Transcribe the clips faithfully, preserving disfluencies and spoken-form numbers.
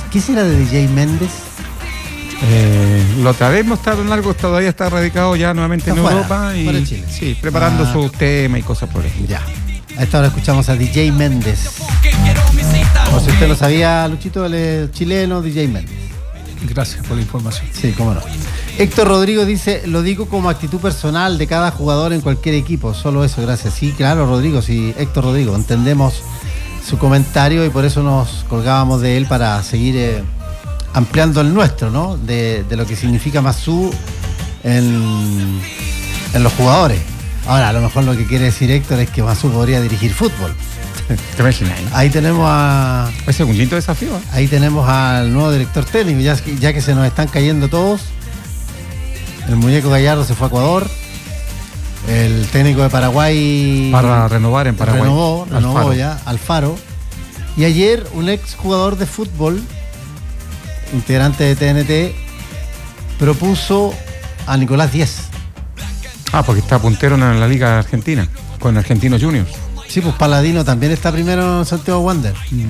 ¿Qué será de D J Méndez? Eh, lo sabemos, está Don Largo, todavía está radicado ya nuevamente está en fuera, Europa y fuera de Chile. Sí, preparando ah. sus temas y cosas por ahí. Ya. A esta hora escuchamos a D J Méndez. Por si usted lo sabía, Luchito, él es chileno, D J Méndez. Gracias por la información. Sí, cómo no. Héctor Rodrigo dice, lo digo como actitud personal de cada jugador en cualquier equipo. Solo eso, gracias. Sí, claro, Rodrigo, sí, Héctor Rodrigo, entendemos su comentario y por eso nos colgábamos de él para seguir eh, ampliando el nuestro, ¿no? De, de lo que significa Masú en, en los jugadores. Ahora, a lo mejor lo que quiere decir Héctor es que Masú podría dirigir fútbol. ¿Te imaginas? Ahí tenemos a... Es un quinto desafío. ¿eh? Ahí tenemos al nuevo director técnico, ya, ya que se nos están cayendo todos. El muñeco Gallardo se fue a Ecuador. El técnico de Paraguay... Para renovar en Paraguay. Renovó, renovó Alfaro. ya, Alfaro. Y ayer un ex jugador de fútbol, integrante de T N T, propuso a Nicolás Díez. Ah, porque está puntero en la Liga Argentina, con Argentinos Juniors. Sí, pues Paladino también está primero en Santiago Wander. Mm.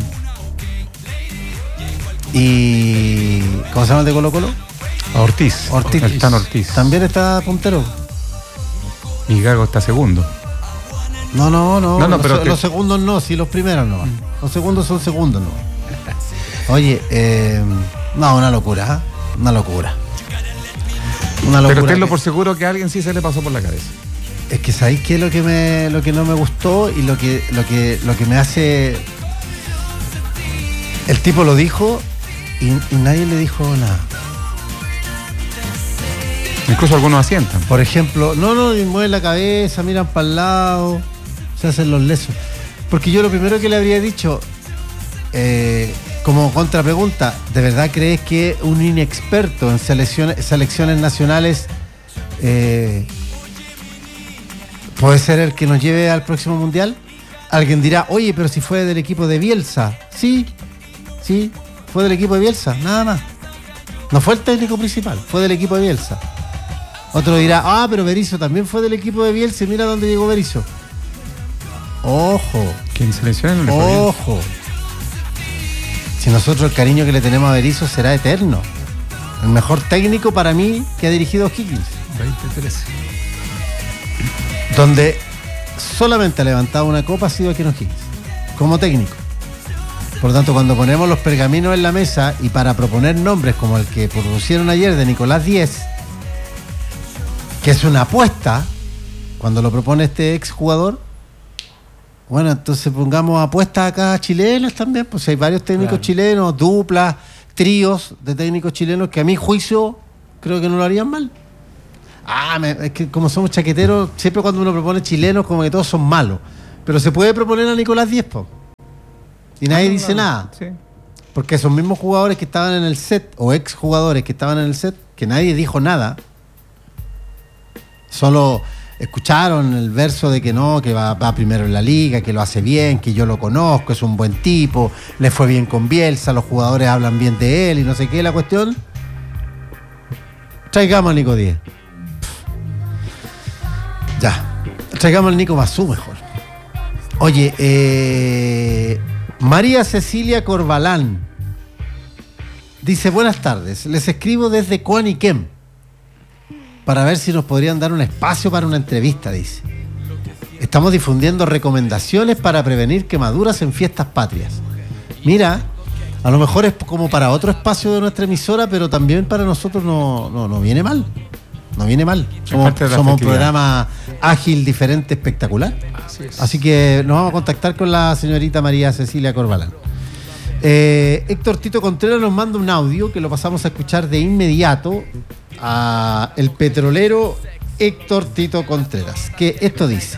Y... ¿Cómo se llama el de Colo Colo? Ortiz. Ortiz. Están Ortiz. También está puntero. Y Gago está segundo. No, no, no. no, no los, pero los te... segundos no, sí, los primeros no. Mm. Los segundos son segundos no. Oye, eh, no, una locura, ¿eh? Una locura. Una locura. Pero tenlo que... por seguro que a alguien sí se le pasó por la cabeza. Es que ¿sabéis qué es lo que me, lo que no me gustó y lo que, lo que, lo que me hace? El tipo lo dijo y, y nadie le dijo nada. Incluso algunos asientan. Por ejemplo, no, no, mueven la cabeza, miran para el lado, se hacen los lesos. Porque yo lo primero que le habría dicho, eh, como contrapregunta, ¿de verdad crees que un inexperto en selecciones, selecciones nacionales eh, puede ser el que nos lleve al próximo mundial? Alguien dirá, oye, pero si fue del equipo de Bielsa. Sí, sí, fue del equipo de Bielsa, nada más. No fue el técnico principal, fue del equipo de Bielsa. Otro dirá, ah, pero Berizzo también fue del equipo de Bielsa y mira dónde llegó Berizzo. Ojo. Que en selecciones no le fue bien. Ojo. Si nosotros el cariño que le tenemos a Berizzo será eterno. El mejor técnico para mí que ha dirigido O'Higgins. veinte trece. Donde solamente ha levantado una copa ha sido aquí en O'Higgins, como técnico. Por lo tanto, cuando ponemos los pergaminos en la mesa y para proponer nombres como el que propusieron ayer de Nicolás Díez, que es una apuesta, cuando lo propone este exjugador, bueno, entonces pongamos apuestas acá chilenas también, pues hay varios técnicos claro. chilenos, duplas, tríos de técnicos chilenos que a mi juicio creo que no lo harían mal. Ah, me, es que como somos chaqueteros, siempre cuando uno propone chilenos como que todos son malos. Pero se puede proponer a Nicolás Díez, po. Y nadie ah, dice no, nada. Sí. Porque esos mismos jugadores que estaban en el set, o ex jugadores que estaban en el set, que nadie dijo nada, solo escucharon el verso de que no, que va, va primero en la liga, que lo hace bien, que yo lo conozco, es un buen tipo, le fue bien con Bielsa, los jugadores hablan bien de él y no sé qué, la cuestión. Traigamos a Nico Díez. Ya. Traigamos al Nico Masú mejor. Oye, eh, María Cecilia Corbalán dice, buenas tardes, les escribo desde Coaniquem para ver si nos podrían dar un espacio para una entrevista, dice. Estamos difundiendo recomendaciones para prevenir quemaduras en fiestas patrias. Mira, a lo mejor es como para otro espacio de nuestra emisora, pero también para nosotros no, no, no viene mal. No viene mal. Somos, somos un programa ágil, diferente, espectacular. Así es. Así que nos vamos a contactar con la señorita María Cecilia Corbalán. Eh, Héctor Tito Contreras nos manda un audio que lo pasamos a escuchar de inmediato a el petrolero Héctor Tito Contreras, que esto dice.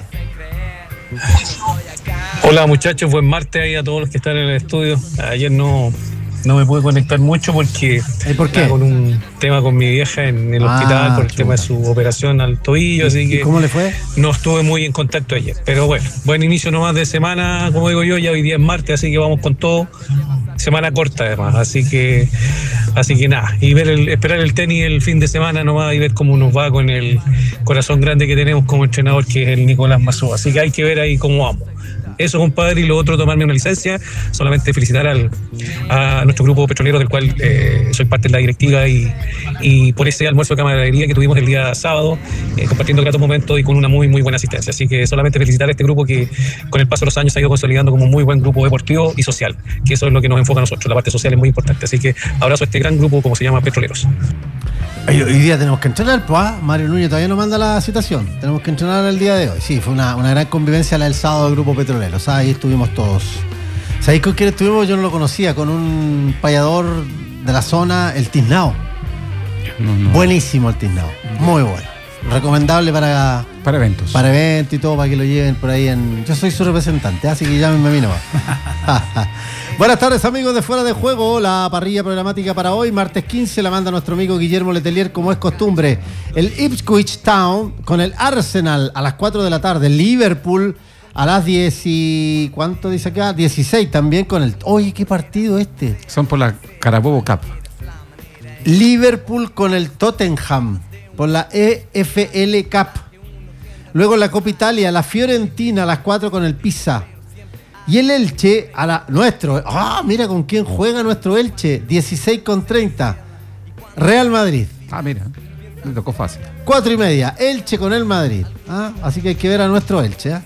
Hola muchachos, buen martes ahí a todos los que están en el estudio. Ayer no, no me pude conectar mucho porque ¿Y por qué? con un tema con mi vieja en el ah, hospital por el chuta. tema de su operación al tobillo, así que ¿cómo le fue? No estuve muy en contacto ayer, pero bueno, buen inicio nomás de semana, como digo yo, ya hoy día es martes, así que vamos con todo. Semana corta además, así que así que nada, y ver el, esperar el tenis el fin de semana nomás y ver cómo nos va con el corazón grande que tenemos como entrenador, que es el Nicolás Masú, así que hay que ver ahí cómo vamos. Eso, compadre, y lo otro, tomarme una licencia. Solamente felicitar al, a nuestro grupo petrolero, del cual eh, soy parte de la directiva, y, y por ese almuerzo de camaradería que tuvimos el día sábado, eh, compartiendo gratos momentos y con una muy, muy buena asistencia. Así que solamente felicitar a este grupo que con el paso de los años se ha ido consolidando como un muy buen grupo deportivo y social, que eso es lo que nos enfoca a nosotros. La parte social es muy importante. Así que abrazo a este gran grupo, como se llama, Petroleros. Hoy, hoy día tenemos que entrenar, pues, ¿ah? Mario Núñez todavía no manda la citación. Tenemos que entrenar el día de hoy. Sí, fue una, una gran convivencia la del sábado del grupo petrolero. O sea, ahí estuvimos todos. ¿Sabéis con quién estuvimos? Yo no lo conocía, con un payador de la zona, el Tiznao. No, no. Buenísimo el Tiznao. Muy bueno. Recomendable para, para eventos. Para eventos y todo, para que lo lleven por ahí en... Yo soy su representante, así que llámenme a mí nomás. Buenas tardes, amigos de Fuera de Juego. La parrilla programática para hoy, martes quince, la manda nuestro amigo Guillermo Letelier, como es costumbre. El Ipswich Town con el Arsenal a las cuatro de la tarde. Liverpool a las diez y... ¿Cuánto dice acá? dieciséis también con el... Oye, ¿qué partido este? Son por la Carabobo Cup. Liverpool con el Tottenham por la E F L Cup. Luego la Copa Italia, la Fiorentina a las cuatro con el Pisa. Y el Elche, a la, nuestro, ah, mira con quién juega nuestro Elche, dieciséis con treinta. Real Madrid. Ah, mira, me tocó fácil. Cuatro y media, Elche con el Madrid. ¿Ah? Así que hay que ver a nuestro Elche. ¿eh?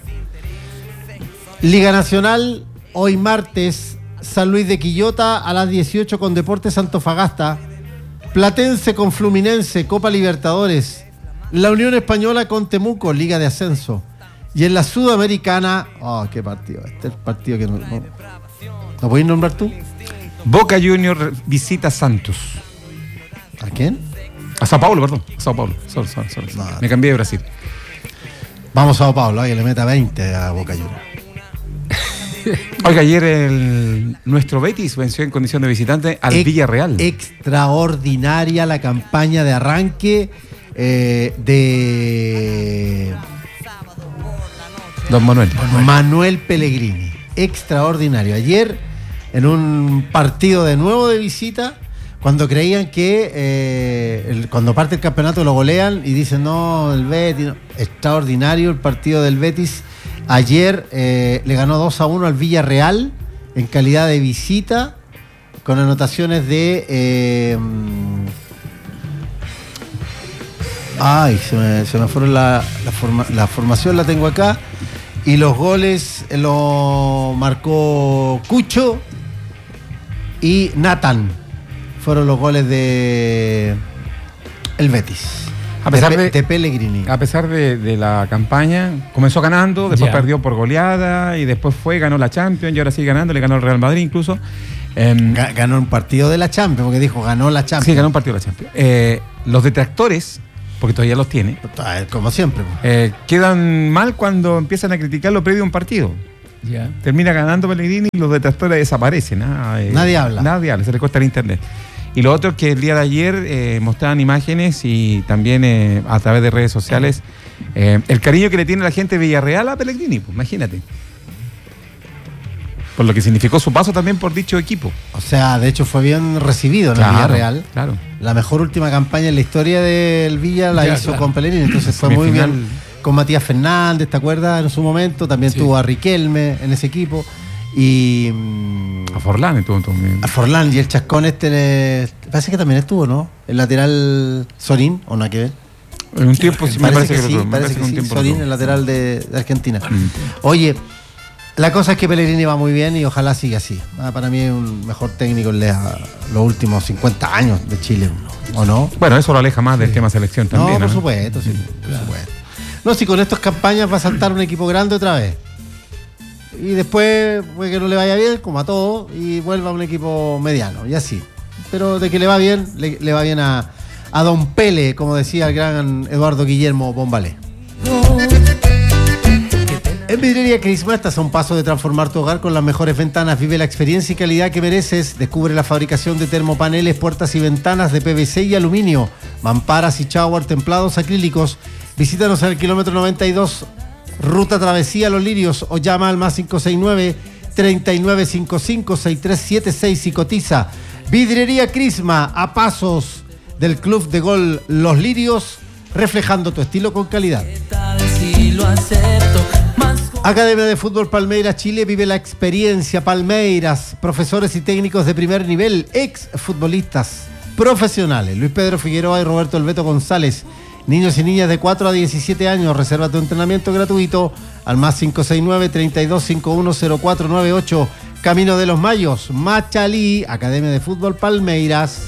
Liga Nacional, hoy martes, San Luis de Quillota a las dieciocho con Deportes Antofagasta. Platense con Fluminense, Copa Libertadores. La Unión Española con Temuco, Liga de Ascenso. Y en la Sudamericana, oh, qué partido, este es el partido que no, no, ¿lo podéis nombrar tú? Boca Junior visita Santos. ¿A quién? A Sao Paulo, perdón. A Sao Paulo. Sorry, sorry, sorry. No, me cambié de Brasil. Vamos a Sao Paulo, que le meta veinte a Boca Junior. Oiga, ayer el, nuestro Betis venció en condición de visitante al Ex, Villarreal. Extraordinaria la campaña de arranque eh, de Don Manuel. Manuel Manuel Pellegrini. Extraordinario. Ayer, en un partido de nuevo de visita, cuando creían que eh, el, cuando parte el campeonato lo golean y dicen no, el Betis, no. Extraordinario el partido del Betis. Ayer eh, le ganó dos a uno al Villarreal en calidad de visita, con anotaciones de eh, ay, se me, se me fueron la, la, forma, la formación la tengo acá, y los goles lo marcó Cucho y Nathan, fueron los goles de el Betis. A pesar de, de, de Pellegrini. A pesar de, de la campaña, comenzó ganando, después yeah. perdió por goleada y después fue, ganó la Champions y ahora sigue ganando, le ganó el Real Madrid incluso. Eh, ganó un partido de la Champions, porque dijo ganó la Champions. Sí, ganó un partido de la Champions. Eh, los detractores, porque todavía los tiene, como siempre, eh, quedan mal cuando empiezan a criticar lo previo a un partido. Yeah. Termina ganando Pellegrini y los detractores desaparecen. ¿ah? Eh, nadie habla. Nadie habla, se le corta el internet. Y lo otro es que el día de ayer eh, mostraban imágenes y también eh, a través de redes sociales eh, el cariño que le tiene la gente de Villarreal a Pellegrini, pues imagínate. Por lo que significó su paso también por dicho equipo. O sea, de hecho fue bien recibido en claro, el Villarreal. Claro. La mejor última campaña en la historia del Villa la ya, hizo claro. con Pellegrini, entonces fue muy bien. Con Matías Fernández, ¿te acuerdas? En su momento también sí. tuvo a Riquelme en ese equipo. Y a Forlán estuvo también. A Forlán y el Chascón este parece que también estuvo, ¿no? El lateral Sorín, o nada que ver. En un tiempo sí, parece, me parece que, que, sí, lo, parece que, que sí, Sorín, el lateral de, de Argentina. Mm. Oye, la cosa es que Pellegrini va muy bien y ojalá siga así. Ah, para mí es un mejor técnico en los últimos cincuenta años de Chile, ¿o no? Bueno, eso lo aleja más sí. del tema selección también. No, por ¿no? supuesto, sí, por claro. supuesto. No, si con estas campañas va a saltar un equipo grande otra vez. Y después puede que no le vaya bien, como a todos, y vuelva a un equipo mediano, y así. Pero de que le va bien, le, le va bien a, a Don Pele, como decía el gran Eduardo Guillermo Bombalé. En Vidrería Crisma estás a un paso de transformar tu hogar con las mejores ventanas. Vive la experiencia y calidad que mereces. Descubre la fabricación de termopaneles, puertas y ventanas de P V C y aluminio, mamparas y shower templados acrílicos. Visítanos en el kilómetro noventa y dos, Ruta Travesía Los Lirios, o llama al más cinco seis nueve, tres nueve cinco cinco, seis tres siete seis y cotiza. Vidrería Crisma, a pasos del Club de Gol Los Lirios, reflejando tu estilo con calidad. Academia de Fútbol Palmeiras Chile vive la experiencia Palmeiras, profesores y técnicos de primer nivel, ex futbolistas profesionales, Luis Pedro Figueroa y Roberto Elbeto González, niños y niñas de cuatro a diecisiete años, reserva tu entrenamiento gratuito al más cinco seis nueve, treinta y dos cincuenta y uno cero cuatro nueve ocho, Camino de los Mayos, Machalí, Academia de Fútbol Palmeiras.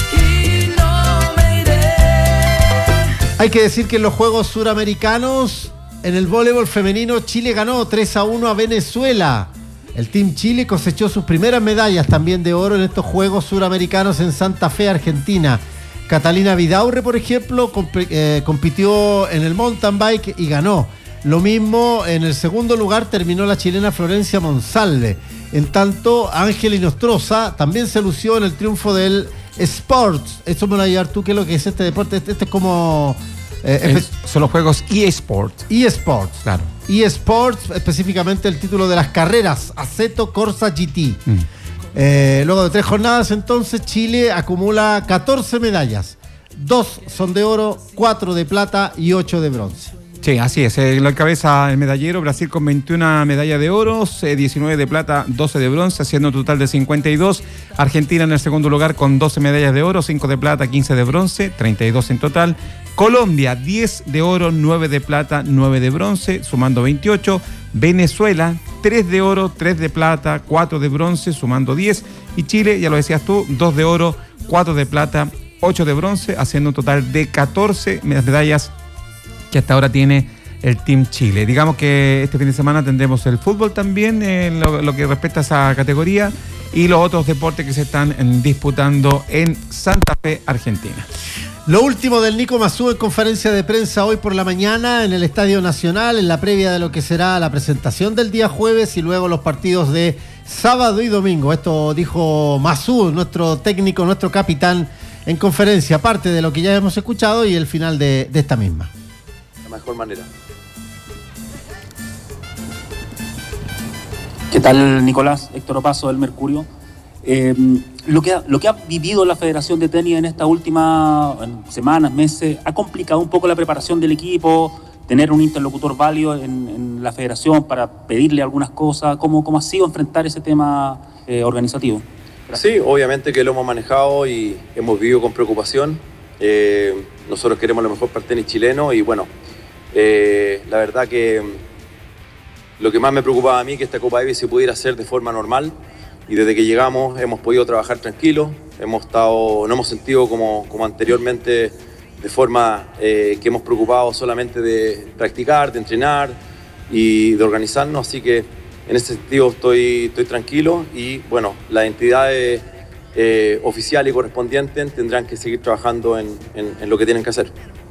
Hay que decir que en los Juegos Suramericanos, en el voleibol femenino, Chile ganó tres a uno a Venezuela. El Team Chile cosechó sus primeras medallas también de oro en estos Juegos Suramericanos en Santa Fe, Argentina. Catalina Vidaurre, por ejemplo, comp- eh, compitió en el mountain bike y ganó. Lo mismo, en el segundo lugar terminó la chilena Florencia Monsalve. En tanto, Ángel Inostroza también se lució en el triunfo del Sports. Esto me lo vas a llevar tú, ¿qué es lo que es este deporte? Este, este es como... Eh, es, son los juegos eSports. eSports. Claro. eSports, específicamente el título de las carreras, Assetto Corsa G T. Mm. Eh, luego de tres jornadas, entonces, Chile acumula catorce medallas. Dos son de oro, cuatro de plata y ocho de bronce. Sí, así es. Eh, lo encabeza el medallero, Brasil con veintiuna medallas de oro, eh, diecinueve de plata, doce de bronce, haciendo un total de cincuenta y dos. Argentina en el segundo lugar con doce medallas de oro, cinco de plata, quince de bronce, treinta y dos en total. Colombia, diez de oro, nueve de plata, nueve de bronce, sumando veintiocho. Venezuela, tres de oro, tres de plata, cuatro de bronce, sumando diez. Y Chile, ya lo decías tú, dos de oro, cuatro de plata, ocho de bronce, haciendo un total de catorce medallas que hasta ahora tiene el Team Chile. Digamos que este fin de semana tendremos el fútbol también, en lo, lo que respecta a esa categoría, y los otros deportes que se están en, disputando en Santa Fe, Argentina. Lo último del Nico Massú en conferencia de prensa hoy por la mañana en el Estadio Nacional, en la previa de lo que será la presentación del día jueves y luego los partidos de sábado y domingo. Esto dijo Massú, nuestro técnico, nuestro capitán, en conferencia, parte de lo que ya hemos escuchado y el final de, de esta misma. La mejor manera. ¿Qué tal, Nicolás? Héctor Opaso del Mercurio. Eh, lo, que ha, lo que ha vivido la Federación de Tenis en estas últimas semanas, meses, ha complicado un poco la preparación del equipo, tener un interlocutor válido en, en la Federación para pedirle algunas cosas. ¿Cómo, cómo ha sido enfrentar ese tema eh, organizativo? Gracias. Sí, obviamente que lo hemos manejado y hemos vivido con preocupación. Eh, nosotros queremos lo mejor para el tenis chileno y bueno, eh, la verdad que lo que más me preocupaba a mí es que esta Copa Davis se pudiera hacer de forma normal y desde que llegamos hemos podido trabajar tranquilos, hemos estado, no hemos sentido como, como anteriormente de forma eh, que hemos preocupado solamente de practicar, de entrenar y de organizarnos, así que en ese sentido estoy, estoy tranquilo y bueno, las entidades eh, oficiales y correspondientes tendrán que seguir trabajando en, en, en lo que tienen que hacer.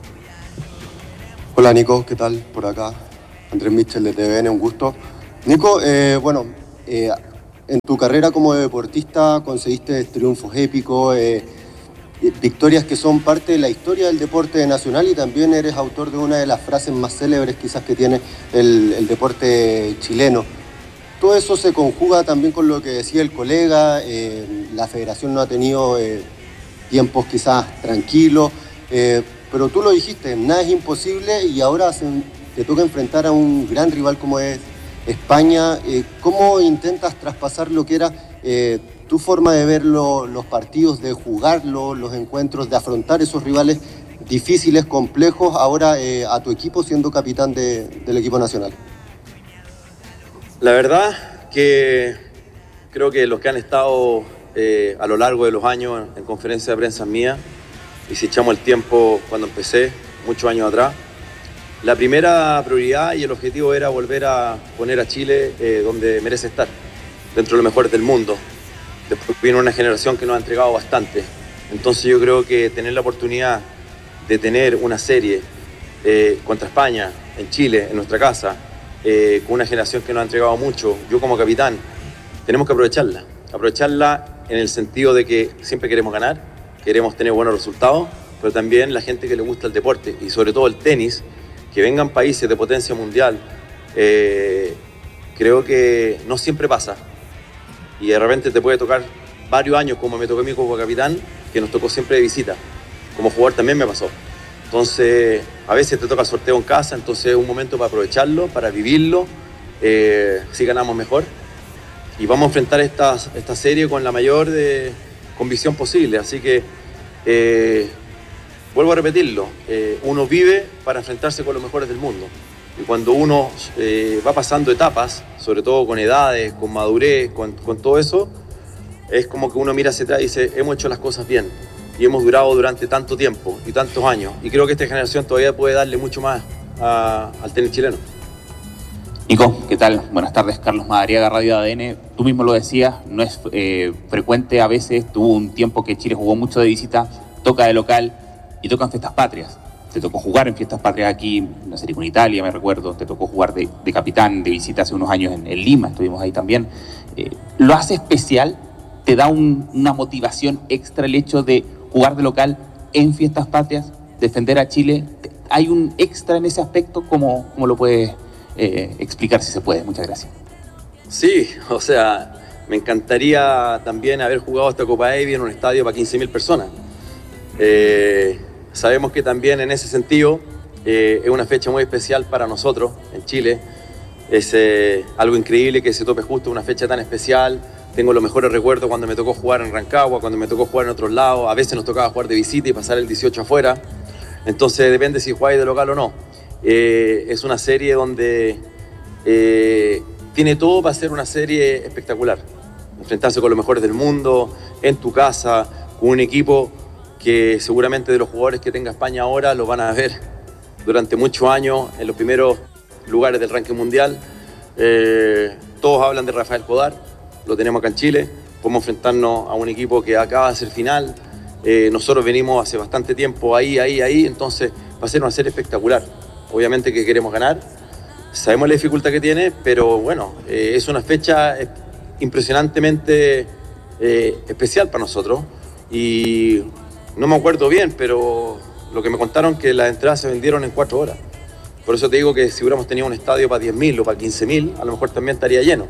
Hola Nico, ¿qué tal? Por acá, Andrés Mitchell de T V N, un gusto. Nico, eh, bueno, eh, en tu carrera como deportista conseguiste triunfos épicos, eh, victorias que son parte de la historia del deporte nacional y también eres autor de una de las frases más célebres quizás que tiene el, el deporte chileno. Todo eso se conjuga también con lo que decía el colega, eh, la federación no ha tenido eh, tiempos quizás tranquilos, eh, pero tú lo dijiste, nada es imposible y ahora se, te toca enfrentar a un gran rival como es España. Eh, ¿Cómo intentas traspasar lo que era eh, tu forma de ver lo, los partidos, de jugarlo, los encuentros, de afrontar esos rivales difíciles, complejos, ahora eh, a tu equipo siendo capitán de, del equipo nacional? La verdad que creo que los que han estado eh, a lo largo de los años en conferencia de prensa mía, y si echamos el tiempo cuando empecé, muchos años atrás, la primera prioridad y el objetivo era volver a poner a Chile eh, donde merece estar, dentro de los mejores del mundo. Después vino una generación que nos ha entregado bastante. Entonces yo creo que tener la oportunidad de tener una serie eh, contra España, en Chile, en nuestra casa, eh, con una generación que nos ha entregado mucho, yo como capitán, tenemos que aprovecharla. Aprovecharla en el sentido de que siempre queremos ganar, queremos tener buenos resultados, pero también la gente que le gusta el deporte y sobre todo el tenis, que vengan países de potencia mundial, eh, creo que no siempre pasa. Y de repente te puede tocar varios años, como me tocó a mí como capitán, que nos tocó siempre de visita. Como jugador también me pasó. Entonces, a veces te toca sorteo en casa, entonces es un momento para aprovecharlo, para vivirlo eh, si ganamos mejor. Y vamos a enfrentar esta, esta serie con la mayor de, convicción posible. Así que, eh, vuelvo a repetirlo, eh, uno vive para enfrentarse con los mejores del mundo. Y cuando uno eh, va pasando etapas, sobre todo con edades, con madurez, con, con todo eso, es como que uno mira hacia atrás y dice, hemos hecho las cosas bien. Y hemos durado durante tanto tiempo y tantos años. Y creo que esta generación todavía puede darle mucho más a, al tenis chileno. Nico, ¿qué tal? Buenas tardes, Carlos Madariaga, Radio A D N. Tú mismo lo decías, no es eh, frecuente a veces, tuvo un tiempo que Chile jugó mucho de visita, toca de local y toca en fiestas patrias. Te tocó jugar en fiestas patrias aquí, en la serie con Italia, me recuerdo, te tocó jugar de, de capitán de visita hace unos años en, en Lima, estuvimos ahí también. Eh, ¿Lo hace especial? ¿Te da un, una motivación extra el hecho de jugar de local en fiestas patrias, defender a Chile? ¿Hay un extra en ese aspecto? ¿Cómo, cómo lo puedes eh, explicar si se puede? Muchas gracias. Sí, o sea, me encantaría también haber jugado esta Copa Davis en un estadio para quince mil personas. Eh, sabemos que también en ese sentido eh, es una fecha muy especial para nosotros en Chile. Es eh, algo increíble que se tope justo una fecha tan especial. Tengo los mejores recuerdos cuando me tocó jugar en Rancagua, cuando me tocó jugar en otros lados. A veces nos tocaba jugar de visita y pasar el dieciocho afuera. Entonces depende si jugáis de local o no. Eh, es una serie donde eh, tiene todo para ser una serie espectacular. Enfrentarse con los mejores del mundo, en tu casa, con un equipo que seguramente de los jugadores que tenga España ahora lo van a ver durante muchos años en los primeros lugares del ranking mundial. Eh, todos hablan de Rafael Podar, lo tenemos acá en Chile. Podemos enfrentarnos a un equipo que acaba de ser final. Eh, nosotros venimos hace bastante tiempo ahí, ahí, ahí, entonces va a ser una serie espectacular. Obviamente que queremos ganar, sabemos la dificultad que tiene, pero bueno, eh, es una fecha impresionantemente eh, especial para nosotros. Y no me acuerdo bien, pero lo que me contaron que las entradas se vendieron en cuatro horas. Por eso te digo que si hubiéramos tenido un estadio para diez mil o para quince mil, a lo mejor también estaría lleno.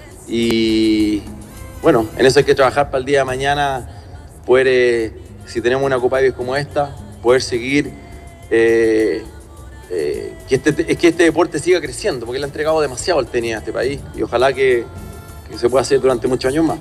Y bueno, en eso hay que trabajar para el día de mañana, poder, eh, si tenemos una Copa Davis como esta, poder seguir, eh, eh, que, este, que este deporte siga creciendo, porque le ha entregado demasiado al tenis a este país y ojalá que, que se pueda hacer durante muchos años más.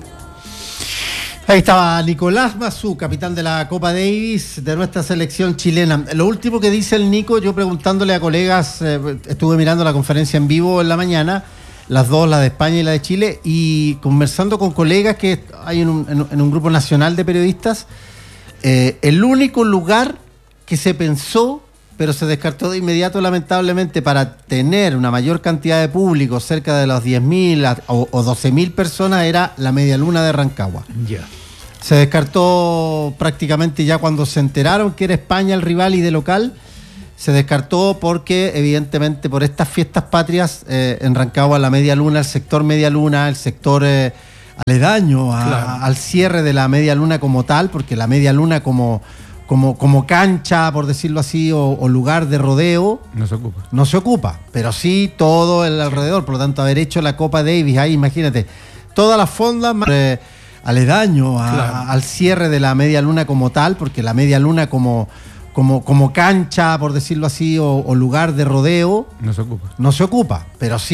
Ahí estaba Nicolás Massú, capitán de la Copa Davis de nuestra selección chilena. Lo último que dice el Nico, yo preguntándole a colegas, eh, estuve mirando la conferencia en vivo en la mañana, las dos, la de España y la de Chile, y conversando con colegas que hay en un, en, en un grupo nacional de periodistas, eh, el único lugar que se pensó, pero se descartó de inmediato lamentablemente para tener una mayor cantidad de público, cerca de los diez mil o, o doce mil personas, era la Media Luna de Rancagua. Ya. Yeah. Se descartó prácticamente ya cuando se enteraron que era España el rival y de local. Se descartó porque, evidentemente, por estas fiestas patrias, eh, en Rancagua, la Media Luna, el sector Media Luna, el sector eh, aledaño a, claro. a, al cierre de la Media Luna como tal, porque la Media Luna como, como, como cancha, por decirlo así, o, o lugar de rodeo, no se ocupa. No se ocupa, pero sí todo el alrededor. Por lo tanto, haber hecho la Copa Davis ahí, imagínate, todas las fondas eh, aledaño a, claro. a, al cierre de la Media Luna como tal, porque la Media Luna como... Como, como cancha, por decirlo así, o, o lugar de rodeo, no se ocupa. No se ocupa, pero sí